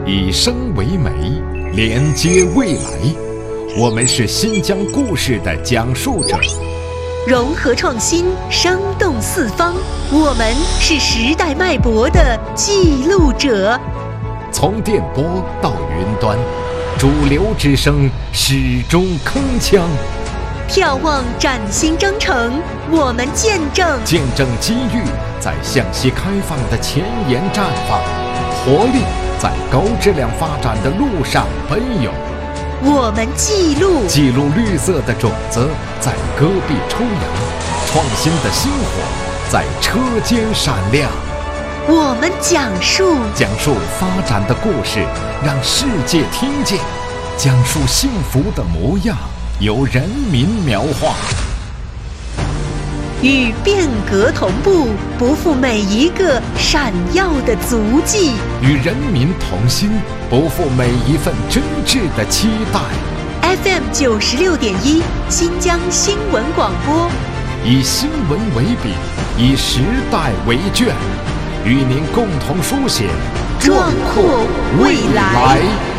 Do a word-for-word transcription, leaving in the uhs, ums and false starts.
以声为媒，连接未来。我们是新疆故事的讲述者， 融合创新，生动四方。我们是时代脉搏的记录者。 从电波到云端，主流之声始终铿锵。 眺望崭新征程，我们见证见证机遇在向西开放的前沿绽放，活力在高质量发展的路上奔涌。 我们记录记录绿色的种子在戈壁抽芽，创新的星火在车间闪亮。 我们讲述讲述发展的故事，让世界听见；讲述幸福的模样，由人民描画。 与变革同步，不负每一个闪耀的足迹； 与人民同心，不负每一份真挚的期待。 F M 九十六点一，新疆新闻广播， 以新闻为笔，以时代为卷，与您共同书写壮阔未来。